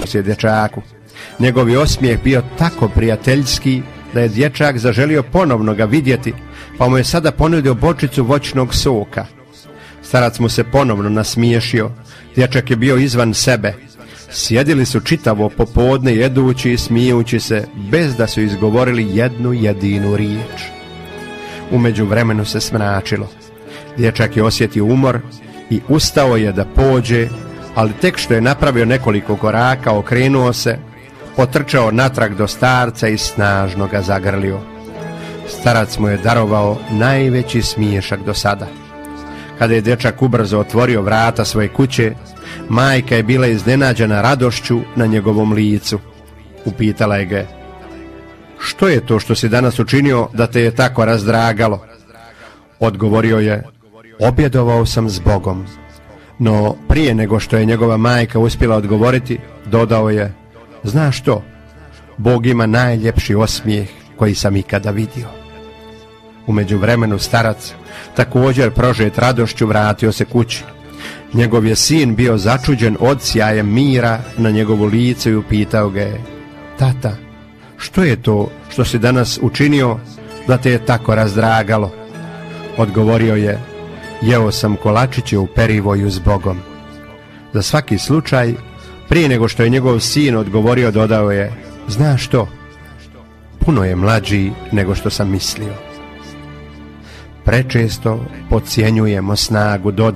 se dječaku. Njegov je osmijeh bio tako prijateljski da je dječak zaželio ponovno ga vidjeti, pa mu je sada ponudio bočicu voćnog soka. Starac mu se ponovno nasmiješio. Dječak je bio izvan sebe. Sjedili su čitavo popodne jedući i smijući se, bez da su izgovorili jednu jedinu riječ. U međuvremenu se smračilo. Dječak je osjetio umor i ustao je da pođe, ali tek što je napravio nekoliko koraka, okrenuo se, potrčao natrag do starca i snažno ga zagrlio. Starac mu je darovao najveći smiješak do sada. Kada je dječak ubrzo otvorio vrata svoje kuće, majka je bila iznenađena radošću na njegovom licu. Upitala je ga: što je to što si danas učinio da te je tako razdragalo? Odgovorio je: objedovao sam s Bogom. No prije nego što je njegova majka uspjela odgovoriti, dodao je: znaš što, Bog ima najljepši osmijeh koji sam ikada vidio. U međuvremenu starac, također prožet radošću, vratio se kući. Njegov je sin bio začuđen odsjajem mira na njegovu licu i upitao ga je: tata, što je to što si danas učinio da te je tako razdragalo? Odgovorio je: jeo sam kolačiće u perivoju s Bogom. Za svaki slučaj, prije nego što je njegov sin odgovorio, dodao je: znaš što, puno je mlađi nego što sam mislio. Prečesto podcjenjujemo snagu dodira